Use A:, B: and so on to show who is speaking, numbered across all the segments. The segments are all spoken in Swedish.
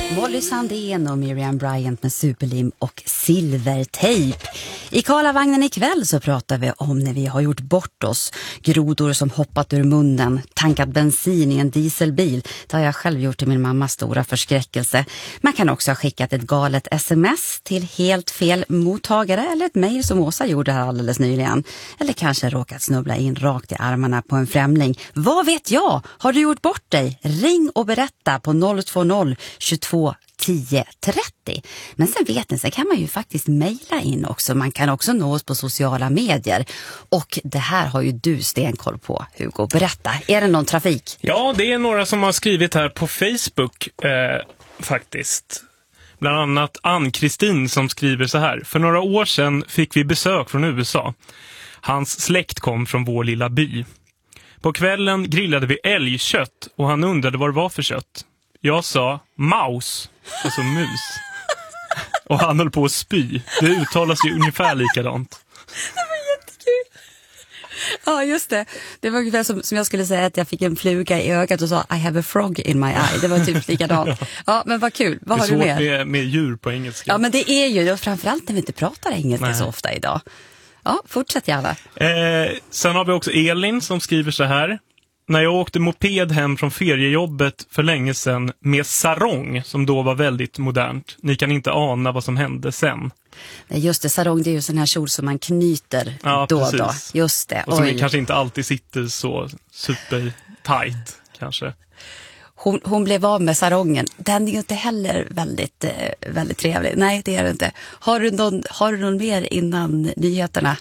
A: Molly Sandén och Miriam Bryant med superlim och silvertejp. I Karlavagnen ikväll så pratar vi om när vi har gjort bort oss. Grodor som hoppat ur munnen, tankat bensin i en dieselbil. Det har jag själv gjort till min mammas stora förskräckelse. Man kan också ha skickat ett galet sms till helt fel mottagare eller ett mejl som Åsa gjorde här alldeles nyligen. Eller kanske råkat snubbla in rakt i armarna på en främling. Vad vet jag? Har du gjort bort dig? Ring och berätta på 020 22 10 30. Men sen vet ni, så kan man ju faktiskt mejla in också. Man kan också nå oss på sociala medier. Och det här har ju du stenkoll på, Hugo. Berätta, är det någon trafik?
B: Ja, det är några som har skrivit här på Facebook faktiskt. Bland annat Ann-Kristin som skriver så här. För några år sedan fick vi besök från USA. Hans släkt kom från vår lilla by. På kvällen grillade vi älgkött och han undrade vad det var för kött. Jag sa mouse, alltså mus. Och han höll på att spy. Det uttalas ju ungefär likadant.
A: Det var jättekul. Ja, just det. Det var ungefär som jag skulle säga att jag fick en fluga i ögat och sa I have a frog in my eye. Det var typ likadant. Ja, men vad kul. Vad har du mer?
B: Det är med djur på engelska.
A: Ja, men det är ju framförallt när vi inte pratar engelska så ofta idag. Ja, fortsätt gärna.
B: Sen har vi också Elin som skriver så här. När jag åkte moped hem från feriejobbet för länge sedan med sarong, som då var väldigt modernt. Ni kan inte ana vad som hände sen.
A: Just det, sarong, det är ju sån här kjol som man knyter då och då. Just det.
B: Och som kanske inte alltid sitter så super tight, kanske.
A: Hon blev av med sarongen. Den är ju inte heller väldigt, väldigt trevlig. Nej, det är det inte. Har du någon mer innan nyheterna?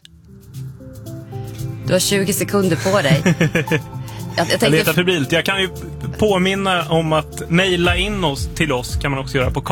A: Du har 20 sekunder på dig. Jag
B: letar febrilt. Jag kan ju påminna om att mejla in oss till oss kan man också göra på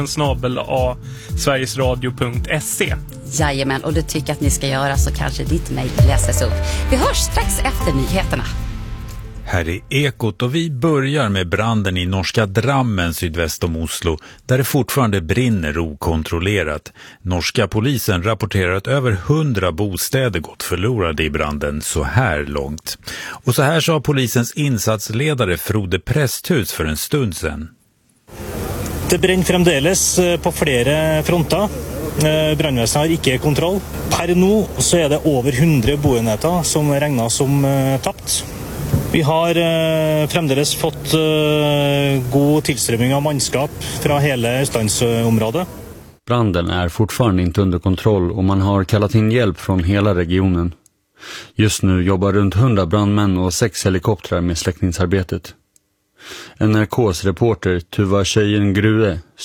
B: karlavagnen@sverigesradio.se.
A: Jajamän, och du tycker att ni ska göra så kanske ditt mejl läses upp. Vi hörs strax efter nyheterna.
C: Här är Ekot och vi börjar med branden i norska Drammen sydväst om Oslo där det fortfarande brinner okontrollerat. Norska polisen rapporterar att över 100 bostäder gått förlorade i branden så här långt. Och så här sa polisens insatsledare Frode Presthus för en stund sedan.
D: Det brenner fremdeles på flera fronter. Brandvesenet har ikke kontroll. Per nå så är det över 100 boenheter som regnas som tapt. Vi har fremdeles fått god tillströmning av manskap från hela Østlandsområdet.
E: Branden är fortfarande inte under kontroll och man har kallat in hjälp från hela regionen. Just nu jobbar runt 100 brandmän och 6 helikoptrar med släckningsarbetet. NRKs reporter Tuva Tjejen Grue